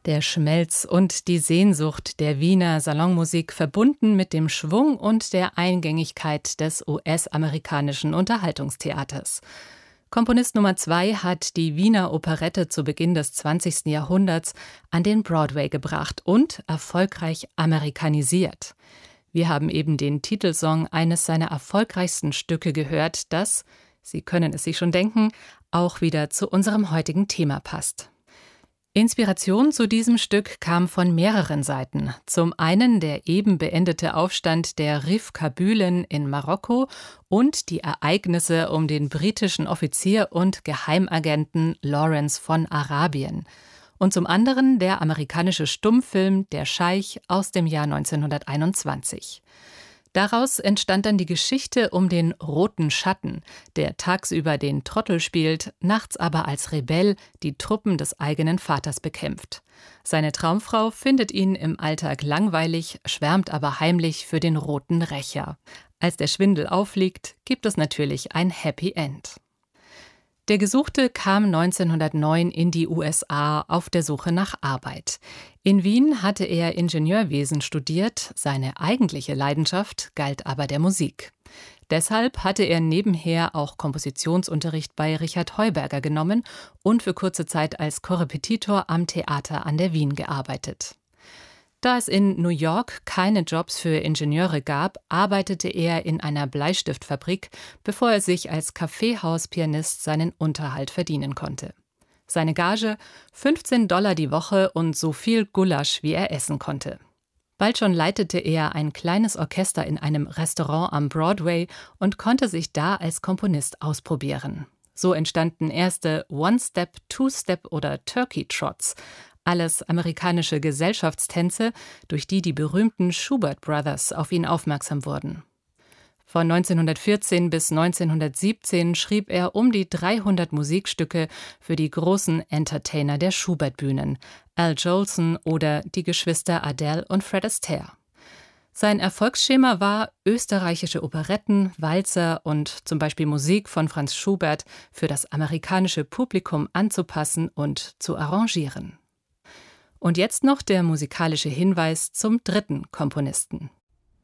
Der Schmelz und die Sehnsucht der Wiener Salonmusik verbunden mit dem Schwung und der Eingängigkeit des US-amerikanischen Unterhaltungstheaters. Komponist Nummer 2 hat die Wiener Operette zu Beginn des 20. Jahrhunderts an den Broadway gebracht und erfolgreich amerikanisiert. Wir haben eben den Titelsong eines seiner erfolgreichsten Stücke gehört, das, Sie können es sich schon denken, auch wieder zu unserem heutigen Thema passt. Inspiration zu diesem Stück kam von mehreren Seiten. Zum einen der eben beendete Aufstand der Rif Kabylen in Marokko und die Ereignisse um den britischen Offizier und Geheimagenten Lawrence von Arabien. Und zum anderen der amerikanische Stummfilm Der Scheich aus dem Jahr 1921. Daraus entstand dann die Geschichte um den Roten Schatten, der tagsüber den Trottel spielt, nachts aber als Rebell die Truppen des eigenen Vaters bekämpft. Seine Traumfrau findet ihn im Alltag langweilig, schwärmt aber heimlich für den Roten Rächer. Als der Schwindel aufliegt, gibt es natürlich ein Happy End. Der Gesuchte kam 1909 in die USA auf der Suche nach Arbeit. In Wien hatte er Ingenieurwesen studiert, seine eigentliche Leidenschaft galt aber der Musik. Deshalb hatte er nebenher auch Kompositionsunterricht bei Richard Heuberger genommen und für kurze Zeit als Korrepetitor am Theater an der Wien gearbeitet. Da es in New York keine Jobs für Ingenieure gab, arbeitete er in einer Bleistiftfabrik, bevor er sich als Kaffeehauspianist seinen Unterhalt verdienen konnte. Seine Gage $15 die Woche und so viel Gulasch, wie er essen konnte. Bald schon leitete er ein kleines Orchester in einem Restaurant am Broadway und konnte sich da als Komponist ausprobieren. So entstanden erste One-Step, Two-Step oder Turkey Trots, alles amerikanische Gesellschaftstänze, durch die die berühmten Schubert Brothers auf ihn aufmerksam wurden. Von 1914 bis 1917 schrieb er um die 300 Musikstücke für die großen Entertainer der Schubert-Bühnen, Al Jolson oder die Geschwister Adele und Fred Astaire. Sein Erfolgsschema war, österreichische Operetten, Walzer und zum Beispiel Musik von Franz Schubert für das amerikanische Publikum anzupassen und zu arrangieren. Und jetzt noch der musikalische Hinweis zum dritten Komponisten.